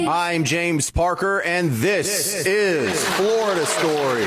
I'm James Parker, and this is Florida Story.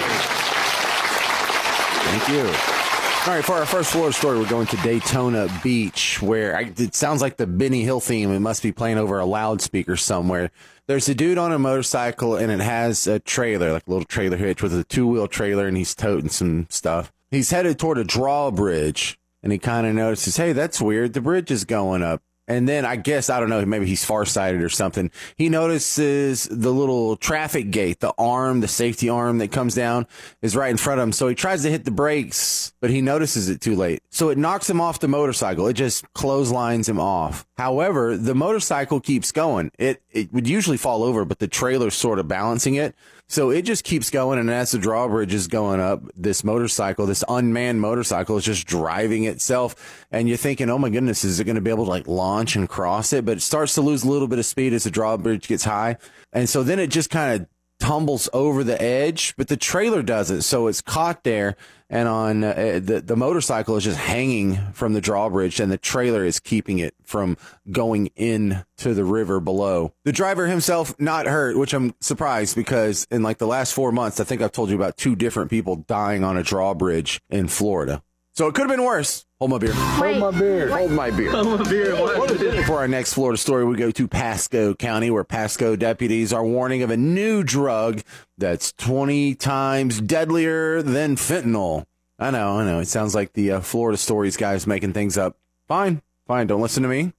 Thank you. All right, for our first Florida story, we're going to Daytona Beach, where it sounds like the Benny Hill theme. It must be playing over a loudspeaker somewhere. There's a dude on a motorcycle, and it has a trailer, like a little trailer hitch with a two-wheel trailer, and he's toting some stuff. He's headed toward a drawbridge, and he kind of notices, hey, that's weird. The bridge is going up. And then I guess, I don't know, maybe he's farsighted or something. He notices the little traffic gate, the arm, the safety arm that comes down is right in front of him. So he tries to hit the brakes, but he notices it too late. So it knocks him off the motorcycle. It just clotheslines him off. However, the motorcycle keeps going. It would usually fall over, but the trailer's sort of balancing it. So it just keeps going, and as the drawbridge is going up, this motorcycle, this unmanned motorcycle, is just driving itself, and you're thinking, oh my goodness, is it going to be able to like launch and cross it? But it starts to lose a little bit of speed as the drawbridge gets high, and so then it just kind of tumbles over the edge, but the trailer doesn't, so it's caught there, and on the motorcycle is just hanging from the drawbridge, and the trailer is keeping it from going into the river below. The driver himself not hurt, which I'm surprised, because in like the last 4 months, I think I've told you about 2 different people dying on a drawbridge in Florida. So it could have been worse. Hold my beer. Hold my beer. Hold my beer. Hold my beer. For our next Florida story, we go to Pasco County, where Pasco deputies are warning of a new drug that's 20 times deadlier than fentanyl. I know. It sounds like the Florida Stories guys making things up. Fine. Don't listen to me.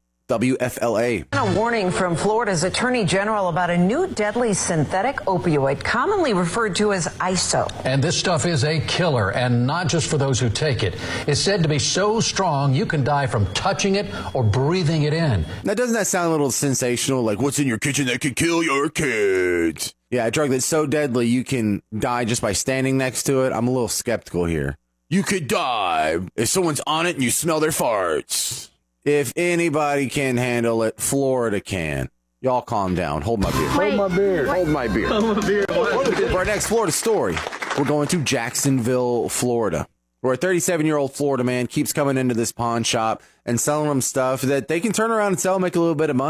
WFLA. A warning from Florida's Attorney General about a new deadly synthetic opioid, commonly referred to as ISO. And this stuff is a killer, and not just for those who take it. It's said to be so strong you can die from touching it or breathing it in. Now, doesn't that sound a little sensational? Like, what's in your kitchen that could kill your kids? Yeah, a drug that's so deadly you can die just by standing next to it. I'm a little skeptical here. You could die if someone's on it and you smell their farts. If anybody can handle it, Florida can. Y'all calm down. Hold my beer. Hold my beer. Hold my beer. Hold my beer. For our next Florida story, we're going to Jacksonville, Florida, where a 37-year-old Florida man keeps coming into this pawn shop and selling them stuff that they can turn around and sell and make a little bit of money.